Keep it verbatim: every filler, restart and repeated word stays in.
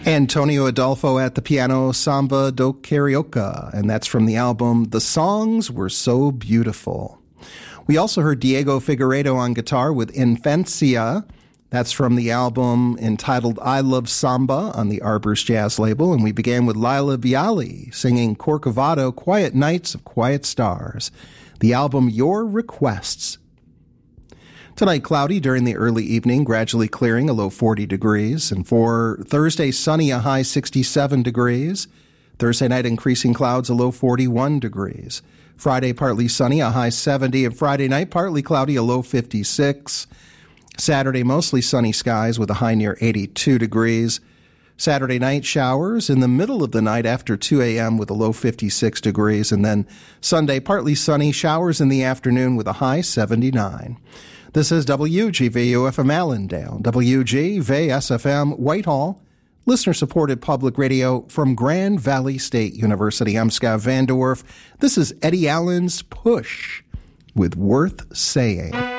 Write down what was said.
Antonio Adolfo at the piano, Samba do Carioca, and that's from the album The Songs Were So Beautiful. We also heard Diego Figueiredo on guitar with Infancia. That's from the album entitled I Love Samba on the Arbors Jazz label, and we began with Laila Viali singing Corcovado, Quiet Nights of Quiet Stars, the album Your Requests. Tonight, cloudy during the early evening, gradually clearing, a low forty degrees. And for Thursday, sunny, a high sixty-seven degrees. Thursday night, increasing clouds, a low forty-one degrees. Friday, partly sunny, a high seventy. And Friday night, partly cloudy, a low fifty-six. Saturday, mostly sunny skies with a high near eighty-two degrees. Saturday night, showers in the middle of the night after two a.m. with a low fifty-six degrees. And then Sunday, partly sunny, showers in the afternoon with a high seventy-nine. This is W G V U F M Allendale, W G V S F M Whitehall, listener-supported public radio from Grand Valley State University. I'm Scott Van Der Werf. This is Eddie Allen's Push with Worth Saying.